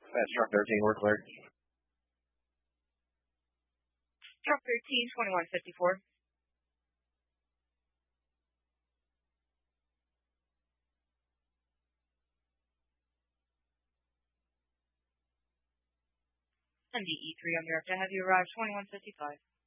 That's truck 13, we're cleared. Truck 13, 2154. MDE 3 on direct. Have you arrived 2155?